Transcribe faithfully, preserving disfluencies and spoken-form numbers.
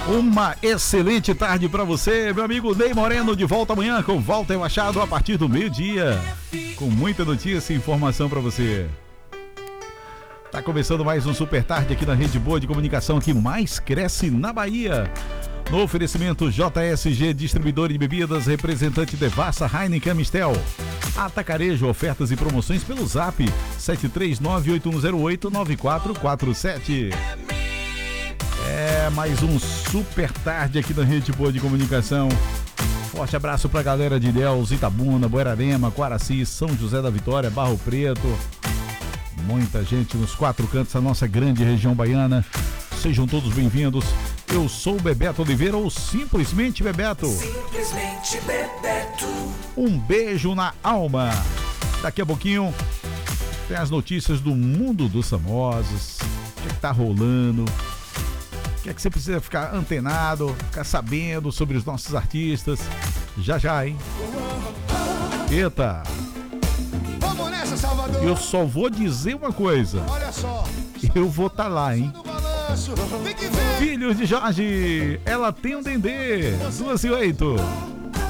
Uma excelente tarde para você, meu amigo Ney Moreno, de volta amanhã com Walter Machado a partir do meio-dia, com muita notícia e informação para você. Tá começando mais um Super Tarde aqui na Rede Boa de Comunicação que mais cresce na Bahia. No oferecimento J S G, distribuidor de bebidas, representante Devassa, Heineken, Mistel. Atacarejo, ofertas e promoções pelo Zap sete três nove oito um zero oito nove quatro quatro sete. É mais um Super Tarde aqui na Rede Boa de Comunicação. Forte abraço pra galera de Ilhéus, Itabuna, Buerarema, Quaraci, São José da Vitória, Barro Preto. Muita gente nos quatro cantos da nossa grande região baiana. Sejam todos bem-vindos. Eu sou o Bebeto Oliveira, ou simplesmente Bebeto. Simplesmente Bebeto. Um beijo na alma. Daqui a pouquinho tem as notícias do mundo dos famosos. O que é que tá rolando? O que é que você precisa ficar antenado, ficar sabendo sobre os nossos artistas? Já já, hein? Eita! Vamos nessa, Salvador! Eu só vou dizer uma coisa. Olha só! Eu vou estar tá lá, hein? Do balanço. Tem que ver! Filhos de Jorge, ela tem um dendê. Duas e oito.